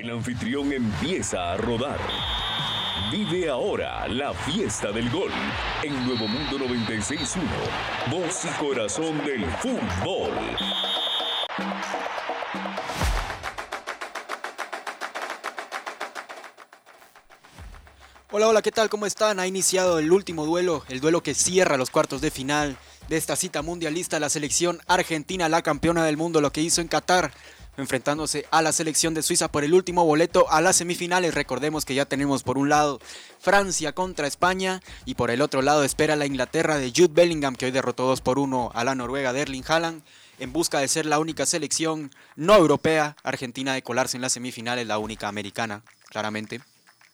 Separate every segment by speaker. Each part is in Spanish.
Speaker 1: El anfitrión empieza a rodar. Vive ahora la fiesta del gol en Nuevo Mundo 96.1, voz y corazón del fútbol.
Speaker 2: Hola, ¿qué tal? ¿Cómo están? Ha iniciado el último duelo, el duelo que cierra los cuartos de final de esta cita mundialista. La selección argentina, la campeona del mundo, lo que hizo en Qatar, enfrentándose a la selección de Suiza por el último boleto a las semifinales. Recordemos que ya tenemos por un lado Francia contra España y por el otro lado espera la Inglaterra de Jude Bellingham, que hoy derrotó 2-1 a la Noruega de Erling Haaland, en busca de ser la única selección no europea argentina de colarse en las semifinales, la única americana, claramente.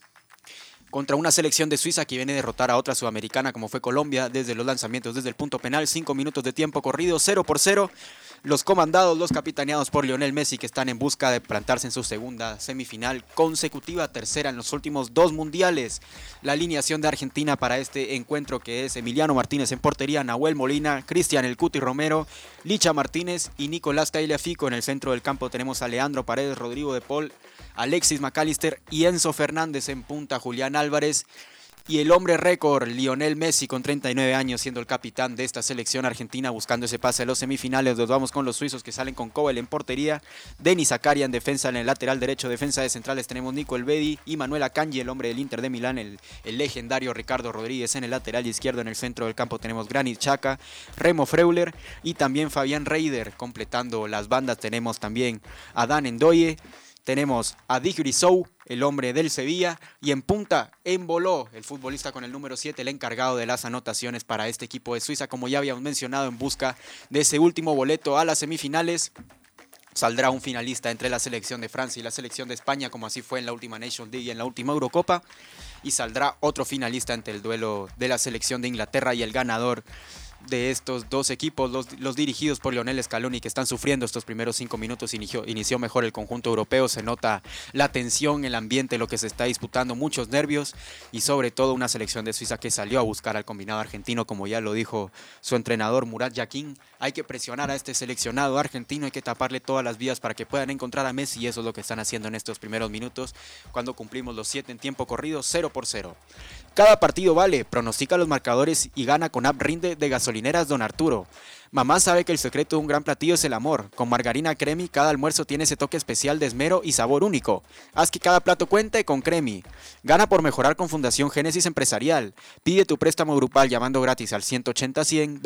Speaker 2: Contra una selección de Suiza que viene a derrotar a otra sudamericana como fue Colombia desde los lanzamientos, desde el punto penal, 5 minutos de tiempo corrido, 0-0. Los comandados, los capitaneados por Lionel Messi, que están en busca de plantarse en su segunda semifinal consecutiva, tercera en los últimos 2 mundiales. La alineación de Argentina para este encuentro, que es Emiliano Martínez en portería, Nahuel Molina, Cristian El Cuti Romero, Licha Martínez y Nicolás Tagliafico. En el centro del campo tenemos a Leandro Paredes, Rodrigo de Paul, Alexis McAllister y Enzo Fernández en punta, Julián Álvarez. Y el hombre récord, Lionel Messi, con 39 años, siendo el capitán de esta selección argentina, buscando ese pase a los semifinales. Nos vamos con los suizos, que salen con Kobel en portería, Denis Zakaria en defensa, en el lateral derecho, defensa de centrales tenemos Nico Elvedi y Manuel Akanji, el hombre del Inter de Milán, el legendario Ricardo Rodríguez en el lateral izquierdo. En el centro del campo tenemos Granit Xhaka, Remo Freuler y también Fabián Reider. Completando las bandas tenemos también a Dan Ndoye. Tenemos a Djigui Sow, el hombre del Sevilla, y en punta, Embolo, el futbolista con el número 7, el encargado de las anotaciones para este equipo de Suiza, como ya habíamos mencionado, en busca de ese último boleto a las semifinales. Saldrá un finalista entre la selección de Francia y la selección de España, como así fue en la última Nations League y en la última Eurocopa, y saldrá otro finalista entre el duelo de la selección de Inglaterra y el ganador de estos dos equipos, los dirigidos por Lionel Scaloni, que están sufriendo estos primeros 5 minutos. Inició mejor el conjunto europeo, se nota la tensión, el ambiente, lo que se está disputando, muchos nervios y sobre todo una selección de Suiza que salió a buscar al combinado argentino, como ya lo dijo su entrenador Murat Yakin. Hay que presionar a este seleccionado argentino, hay que taparle todas las vías para que puedan encontrar a Messi, y eso es lo que están haciendo en estos primeros minutos, cuando cumplimos los 7 en tiempo corrido, 0-0. Cada partido vale, pronostica los marcadores y gana con App Rinde de Gasolineras Don Arturo. Mamá sabe que el secreto de un gran platillo es el amor. Con margarina Cremi, cada almuerzo tiene ese toque especial de esmero y sabor único. Haz que cada plato cuente con Cremi. Gana por mejorar con Fundación Génesis Empresarial. Pide tu préstamo grupal llamando gratis al 180-100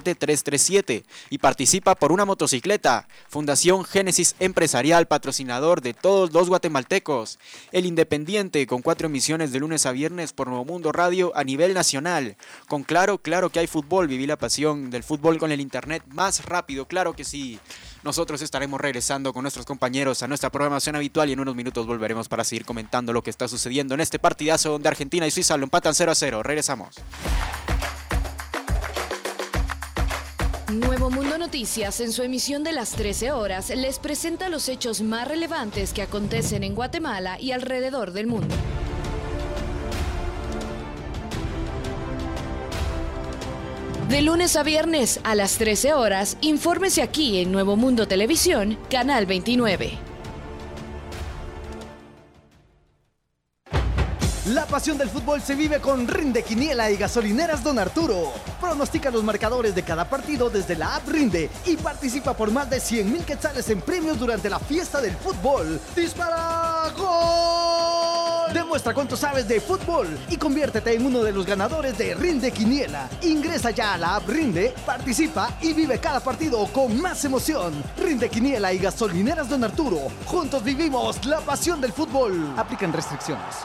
Speaker 2: 27337 y participa por una motocicleta. Fundación Génesis Empresarial, patrocinador de todos los guatemaltecos. El Independiente, con 4 emisiones de lunes a viernes por Nuevo Mundo Radio a nivel nacional. Con Claro que hay fútbol. Viví la pasión del fútbol con el internet más rápido, claro que sí. Nosotros estaremos regresando con nuestros compañeros a nuestra programación habitual y en unos minutos volveremos para seguir comentando lo que está sucediendo en este partidazo donde Argentina y Suiza lo empatan 0-0. Regresamos.
Speaker 3: Nuevo Mundo Noticias, en su emisión de las 13 horas, les presenta los hechos más relevantes que acontecen en Guatemala y alrededor del mundo. De lunes a viernes a las 13 horas, infórmese aquí en Nuevo Mundo Televisión, Canal 29.
Speaker 4: La pasión del fútbol se vive con Rinde Quiniela y Gasolineras Don Arturo. Pronostica los marcadores de cada partido desde la app Rinde y participa por más de 100,000 quetzales en premios durante la fiesta del fútbol. ¡Dispara! ¡Gol! Demuestra cuánto sabes de fútbol y conviértete en uno de los ganadores de Rinde Quiniela. Ingresa ya a la app Rinde, participa y vive cada partido con más emoción. Rinde Quiniela y Gasolineras Don Arturo. Juntos vivimos la pasión del fútbol. Aplican restricciones.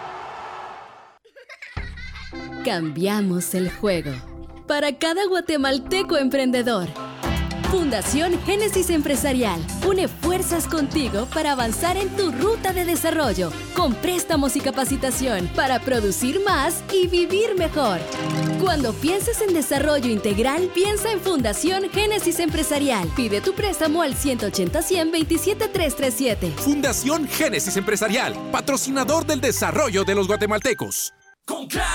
Speaker 5: Cambiamos el juego. Para cada guatemalteco emprendedor. Fundación Génesis Empresarial une fuerzas contigo para avanzar en tu ruta de desarrollo, con préstamos y capacitación para producir más y vivir mejor. Cuando pienses en desarrollo integral, piensa en Fundación Génesis Empresarial. Pide tu préstamo al 180-100 27337.
Speaker 6: Fundación Génesis Empresarial, patrocinador del desarrollo de los guatemaltecos.
Speaker 7: Con Claro,